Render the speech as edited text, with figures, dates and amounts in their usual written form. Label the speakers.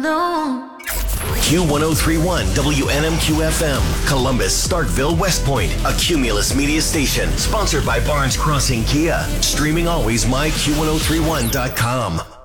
Speaker 1: alone.
Speaker 2: Q1031 WNMQ FM, Columbus, Starkville, West Point, a Cumulus media station, sponsored by Barnes Crossing Kia. Streaming always myQ1031.com.